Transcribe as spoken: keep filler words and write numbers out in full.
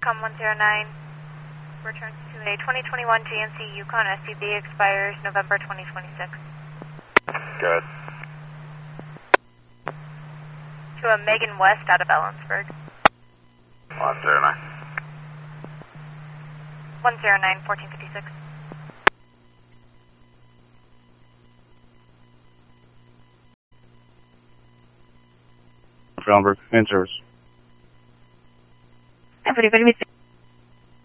com one zero nine. Returns to a twenty twenty-one G M C Yukon S U V, expires November twenty twenty-six. Good. To a Megan West out of Ellensburg. one zero nine. one zero nine, fourteen fifty-six. Fromberg, in service. Everybody with